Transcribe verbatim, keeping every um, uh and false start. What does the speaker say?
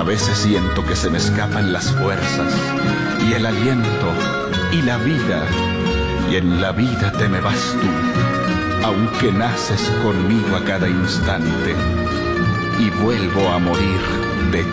A veces siento que se me escapan las fuerzas y el aliento y la vida, y en la vida te me vas tú, aunque naces conmigo a cada instante, y vuelvo a morir de ti.